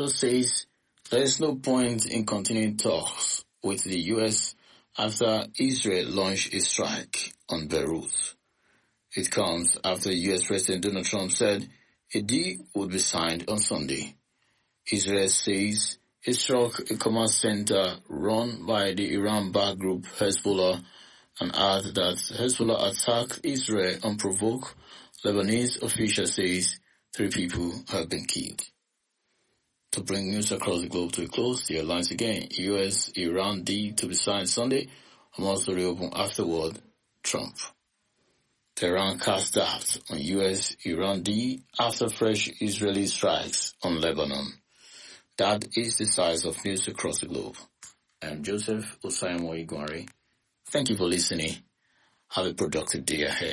says there is no point in continuing talks with the U.S. after Israel launched a strike on Beirut. It comes after U.S. President Donald Trump said a deal would be signed on Sunday. Israel says it struck a command center run by the Iran-backed group Hezbollah and added that Hezbollah attacked Israel unprovoked. Lebanese official says 3 people have been killed. To bring news across the globe to a close, the headlines again. U.S.-Iran deal to be signed Sunday, Hamas to reopen afterward, Trump. Tehran cast doubt on U.S.-Iran deal after fresh Israeli strikes on Lebanon. That is the size of news across the globe. I'm Joseph Osaimo Igwari. Thank you for listening. Have a productive day ahead.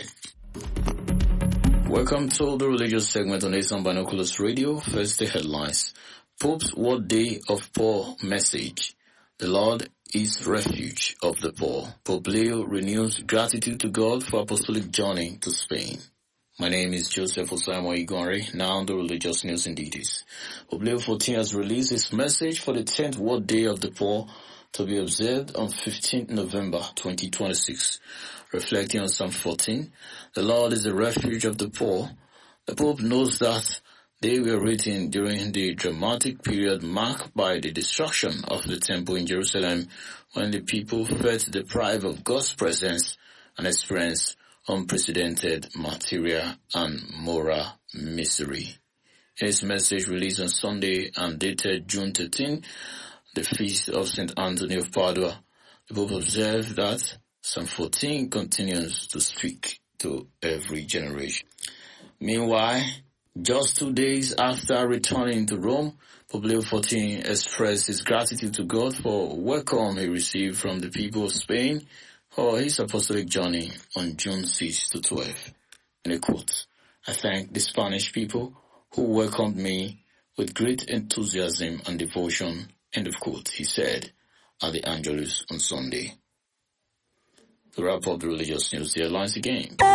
Welcome to the religious segment on Asian Binoculars Radio. First, the headlines. Pope's World Day of Poor message. The Lord is refuge of the poor. Pope Leo renews gratitude to God for apostolic journey to Spain. My name is Joseph Osaimo Igwari. Now the religious news in details. Pope Leo XIV has released his message for the 10th World Day of the Poor to be observed on 15th November 2026. Reflecting on Psalm 14, the Lord is the refuge of the poor. The Pope knows that they were written during the dramatic period marked by the destruction of the temple in Jerusalem, when the people felt deprived of God's presence and experienced unprecedented material and moral misery. In his message released on Sunday and dated June 13, the feast of St. Anthony of Padua, the Pope observed that Psalm 14 continues to speak to every generation. Meanwhile, just 2 days after returning to Rome, Pope Leo XIV expressed his gratitude to God for welcome he received from the people of Spain for his apostolic journey on June 6 to 12. In a quote, I thank the Spanish people who welcomed me with great enthusiasm and devotion, end of quote, he said at the Angelus on Sunday. To wrap up the religious news, the headlines again.